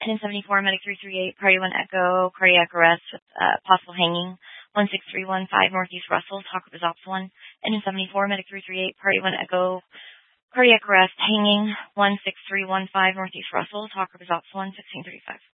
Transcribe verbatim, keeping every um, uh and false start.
N N seventy-four, Medic three three eight, Party one Echo, cardiac arrest with uh, possible hanging. one six three one five, Northeast Russell, talk with Ops one. N N seventy-four, Medic three three eight, Party one Echo, cardiac arrest, hanging. one six three one five, Northeast Russell, talk with Ops one, sixteen thirty-five.